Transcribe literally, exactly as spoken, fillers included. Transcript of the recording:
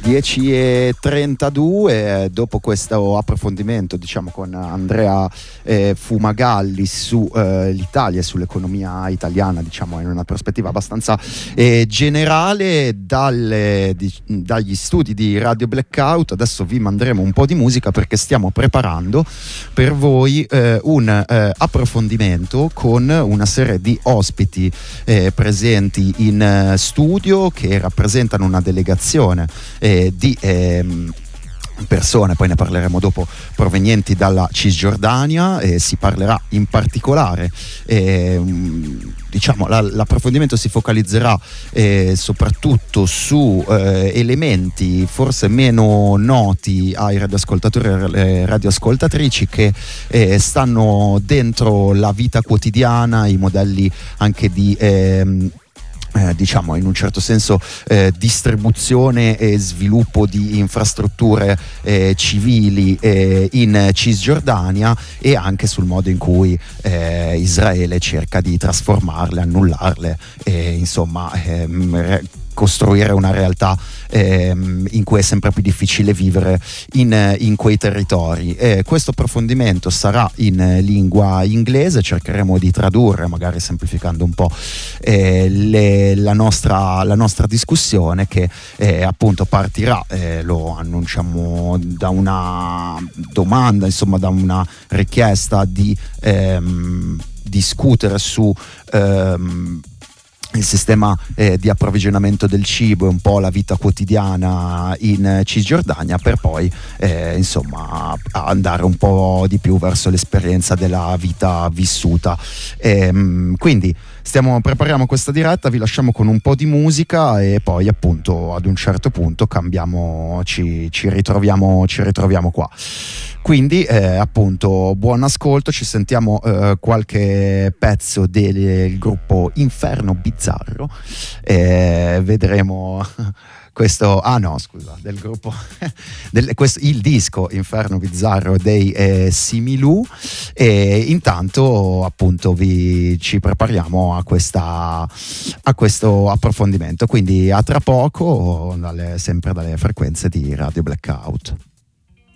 dieci e trentadue, dopo questo approfondimento diciamo con Andrea eh, Fumagalli su eh, l'Italia e sull'economia italiana, diciamo in una prospettiva abbastanza eh, generale, dalle, di, dagli studi di Radio Blackout. Adesso vi manderemo un po' di musica perché stiamo preparando per voi eh, un eh, approfondimento con una serie di ospiti eh, presenti in eh, studio, che rappresentano una delegazione eh, di ehm, persone, poi ne parleremo dopo, provenienti dalla Cisgiordania. Eh, si parlerà in particolare eh, diciamo la, l'approfondimento si focalizzerà eh, soprattutto su eh, elementi forse meno noti ai radioascoltatori e eh, radioascoltatrici, che eh, stanno dentro la vita quotidiana, i modelli anche di ehm, Eh, diciamo in un certo senso eh, distribuzione e sviluppo di infrastrutture eh, civili eh, in Cisgiordania, e anche sul modo in cui eh, Israele cerca di trasformarle, annullarle e insomma ehm, re- costruire una realtà ehm, in cui è sempre più difficile vivere in, in quei territori. E questo approfondimento sarà in lingua inglese, cercheremo di tradurre, magari semplificando un po' eh, le, la, nostra, la nostra discussione, che eh, appunto partirà, eh, lo annunciamo, da una domanda, insomma da una richiesta di ehm, discutere su ehm, il sistema eh, di approvvigionamento del cibo e un po' la vita quotidiana in Cisgiordania, per poi eh, insomma andare un po' di più verso l'esperienza della vita vissuta. Ehm, quindi stiamo prepariamo questa diretta, vi lasciamo con un po' di musica e poi appunto ad un certo punto cambiamo, ci, ci ritroviamo ci ritroviamo qua. Quindi eh, appunto buon ascolto, ci sentiamo eh, qualche pezzo del gruppo Inferno Bizzarro, eh, vedremo questo, ah no scusa, del gruppo, del, questo, il disco Inferno Bizzarro dei eh, Similù, e intanto appunto vi ci prepariamo a questa a questo approfondimento, quindi a tra poco, dalle, sempre dalle frequenze di Radio Blackout.